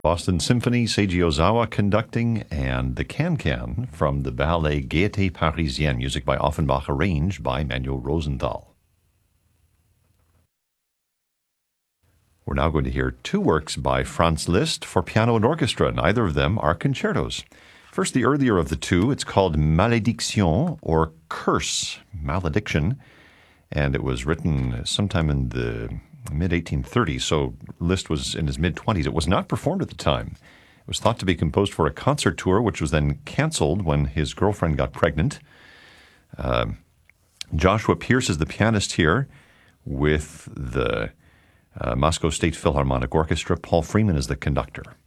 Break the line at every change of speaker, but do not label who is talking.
Boston Symphony, Seiji Ozawa conducting, and the Can-Can from the ballet Gaieté Parisienne, music by Offenbach, arranged by Manuel Rosenthal. We're now going to hear two works by Franz Liszt for piano and orchestra. Neither of them are concertos. First, the earlier of the two. It's called Malédiction, or Curse, Malediction, and it was written sometime in the mid-1830s, so Liszt was in his mid-20s. It was not performed at the time. It was thought to be composed for a concert tour, which was then canceled when his girlfriend got pregnant. Joshua Pierce is the pianist here with the Moscow State Philharmonic Orchestra. Paul Freeman is the conductor.